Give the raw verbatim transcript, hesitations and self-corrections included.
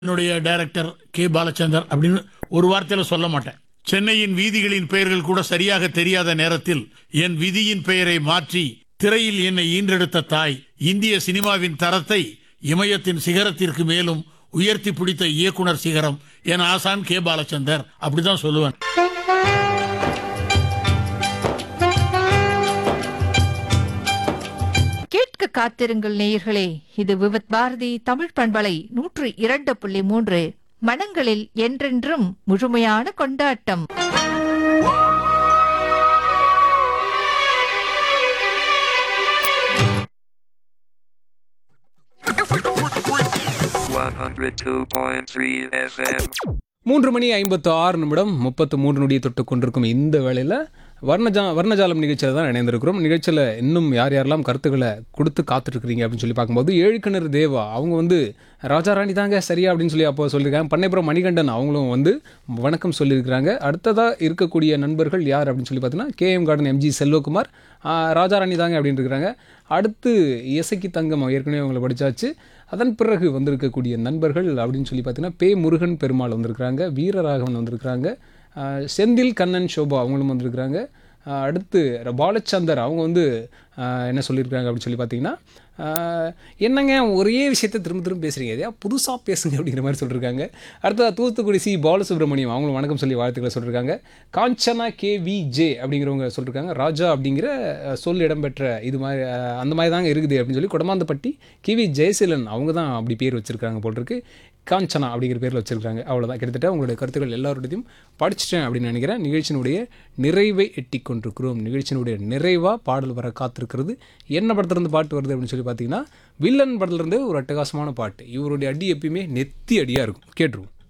என்னுடைய director K Balachander அப்படின்னு ஒரு வார்த்தையில சொல்ல மாட்டேன். சென்னையின் வீதிகளின் பெயர்கள் கூட சரியாக தெரியாத நேரத்தில் என் விதியின் பெயரை மாற்றி திரையில் என்னை ஈன்றெடுத்த தாய், இந்திய சினிமாவின் தரத்தை இமயத்தின் சிகரத்திற்கு மேலும் உயர்த்தி பிடித்த இயக்குனர் சிகரம் என் ஆசான் கே பாலச்சந்தர், அப்படிதான் சொல்லுவேன். கேட்க காத்திருங்கள் நேயர்களே, இது விவித் பாரதி தமிழ் பண்பலை நூற்று இரண்டு புள்ளி மூன்று. மனங்களில் என்றென்றும் முழுமையான கொண்டாட்டம். மூன்று மணி ஐம்பத்து ஆறு நிமிடம் முப்பத்து மூன்று நொடியை தொட்டு கொண்டிருக்கும் இந்த வேளையில் வர்ணஜா வர்ணஜாலம் நிகழ்ச்சியில் தான் இணைந்திருக்கிறோம். நிகழ்ச்சியில் இன்னும் யார் யாரெல்லாம் கருத்துக்களை கொடுத்து காத்துட்ருக்கிறீங்க அப்படின்னு சொல்லி பார்க்கும்போது, ஏழுக்கிணறு தேவா அவங்க வந்து ராஜா ராணி தாங்க சரியா அப்படின்னு சொல்லி அப்போ சொல்லியிருக்காங்க. பண்ணைப்புறம் மணிகண்டன் அவங்களும் வந்து வணக்கம் சொல்லியிருக்கிறாங்க. அடுத்ததாக இருக்கக்கூடிய நண்பர்கள் யார் அப்படின்னு சொல்லி பார்த்தீங்கன்னா, KM garden MG Selvakumar Raja Rani தாங்க அப்படின்னு இருக்கிறாங்க. அடுத்து இசைக்கு தங்கம் ஏற்கனவே அவங்களை படித்தாச்சு. அதன் பிறகு வந்திருக்கக்கூடிய நண்பர்கள் அப்படின்னு சொல்லி பார்த்தீங்கன்னா, பே முருகன் பெருமாள் வந்திருக்கிறாங்க, வீரராகவன் வந்திருக்கிறாங்க, செந்தில் கண்ணன் சோபா அவங்களும் வந்திருக்கிறாங்க. அடுத்து பாலச்சந்தர் அவங்க வந்து என்ன சொல்லியிருக்காங்க அப்படின்னு சொல்லி பார்த்தீங்கன்னா, என்னங்க ஒரே விஷயத்தை திரும்ப திரும்ப பேசுகிறீங்க, எதையா புதுசாக பேசுங்க அப்படிங்கிற மாதிரி சொல்லியிருக்காங்க. அடுத்தது தூத்துக்குடி சி பாலசுப்ரமணியம் அவங்களும் வணக்கம் சொல்லி வாழ்த்துக்களை சொல்லியிருக்காங்க. காஞ்சனா கே வி ஜே அப்படிங்கிறவங்க சொல்லியிருக்காங்க, ராஜா அப்படிங்கிற சொல் இடம்பெற்ற இது மாதிரி அந்த மாதிரி தாங்க இருக்குது அப்படின்னு சொல்லி கொடமாந்தப்பட்டி கே வி ஜெயசீலன் அவங்க தான் அப்படி பேர் வச்சுருக்காங்க போட்டிருக்கு. காஞ்சனா அப்படிங்கிற பேரில் வச்சுருக்காங்க. அவ்வளோதான். கிட்டத்தட்ட உங்களுடைய கருத்துக்கள் எல்லாருடையும் படிச்சிட்டேன் அப்படின்னு நினைக்கிறேன். நிகழ்ச்சியினுடைய நிறைவை எட்டி கொண்டிருக்கிறோம். நிகழ்ச்சியினுடைய நிறைவாக பாடல் வர காத்திருக்கிறது. என்ன படத்துலேருந்து பாட்டு வருது அப்படின்னு சொல்லி பார்த்தீங்கன்னா, வில்லன் படத்துலேருந்து ஒரு அட்டகாசமான பாட்டு. இவருடைய அடி எப்பயுமே நெத்தி அடியாக இருக்கும். கேட்டுருவோம்.